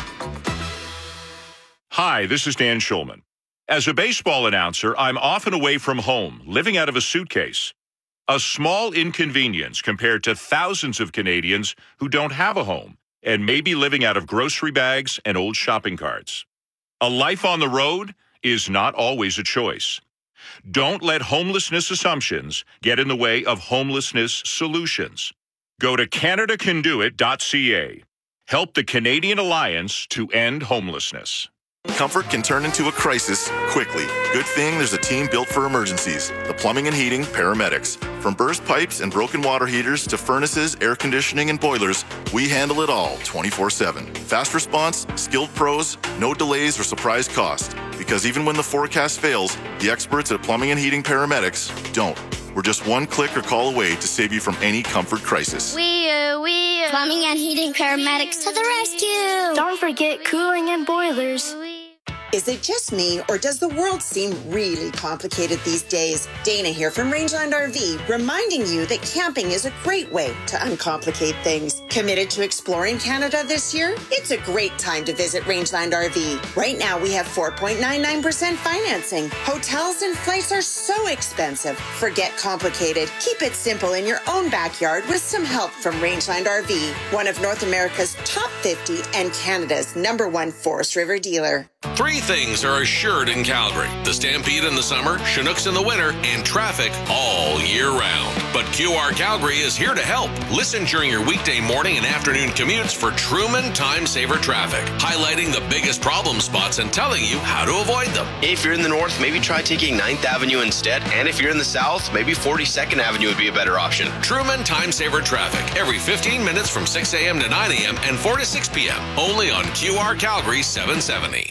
Hi, this is Dan Schulman. As a baseball announcer, I'm often away from home, living out of a suitcase. A small inconvenience compared to thousands of Canadians who don't have a home and may be living out of grocery bags and old shopping carts. A life on the road is not always a choice. Don't let homelessness assumptions get in the way of homelessness solutions. Go to canada can do it dot c a. Help the Canadian Alliance to end homelessness. Comfort can turn into a crisis quickly. Good thing there's a team built for emergencies. The Plumbing and Heating Paramedics. From burst pipes and broken water heaters to furnaces, air conditioning, and boilers, we handle it all twenty-four seven. Fast response, skilled pros, no delays or surprise cost. Because even when the forecast fails, the experts at Plumbing and Heating Paramedics don't. We're just one click or call away to save you from any comfort crisis. We, uh, we, uh, Plumbing and Heating Paramedics to the rescue. Don't forget cooling and boilers. Is it just me, or does the world seem really complicated these days? Dana here from Rangeland R V, reminding you that camping is a great way to uncomplicate things. Committed to exploring Canada this year? It's a great time to visit Rangeland R V. Right now, we have four point nine nine percent financing. Hotels and flights are so expensive. Forget complicated. Keep it simple in your own backyard with some help from Rangeland R V, one of North America's top fifty and Canada's number one Forest River dealer. Three things are assured in Calgary: the Stampede in the summer, Chinooks in the winter, and traffic all year round. But Q R Calgary is here to help. Listen during your weekday morning and afternoon commutes for Truman Time Saver Traffic, highlighting the biggest problem spots and telling you how to avoid them. If you're in the north, maybe try taking ninth Avenue instead. And if you're in the south, maybe forty-second Avenue would be a better option. Truman Time Saver Traffic, every fifteen minutes from six a.m. to nine a.m. and four to six p.m. Only on Q R Calgary seven seventy.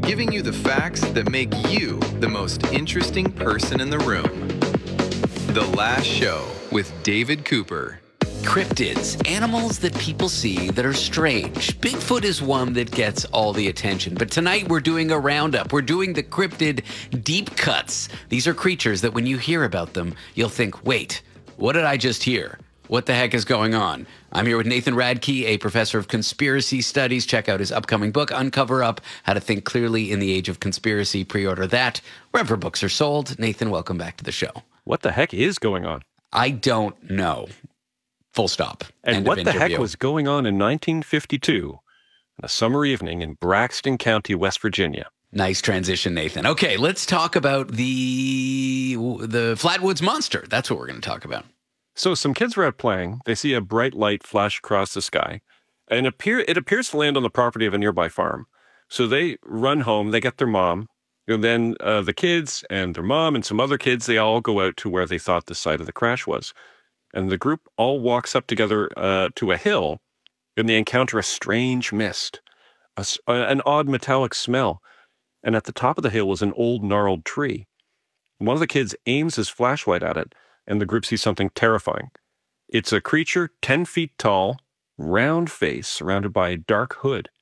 giving you the facts that make you the most interesting person in the room. The Last Show with David Cooper. Cryptids, animals that people see that are strange. Bigfoot is one that gets all the attention. But tonight we're doing a roundup. We're doing the cryptid deep cuts. These are creatures that when you hear about them, you'll think, wait, what did I just hear? What the heck is going on? I'm here with Nathan Radke, a professor of conspiracy studies. Check out his upcoming book, Uncover Up, How to Think Clearly in the Age of Conspiracy. Pre-order that wherever books are sold. Nathan, welcome back to the show. What the heck is going on? I don't know. Full stop. And End what of the interview. heck was going on in nineteen fifty-two, on a summer evening in Braxton County, West Virginia? Nice transition, Nathan. Okay, let's talk about the the Flatwoods Monster. That's what we're going to talk about. So some kids were out playing. They see a bright light flash across the sky, and appear it appears to land on the property of a nearby farm. So they run home. They get their mom, and then uh, the kids and their mom and some other kids, they all go out to where they thought the site of the crash was. And the group all walks up together uh, to a hill, and they encounter a strange mist, a, an odd metallic smell. And at the top of the hill was an old gnarled tree. One of the kids aims his flashlight at it, and the group sees something terrifying. It's a creature ten feet tall, round face, surrounded by a dark hood.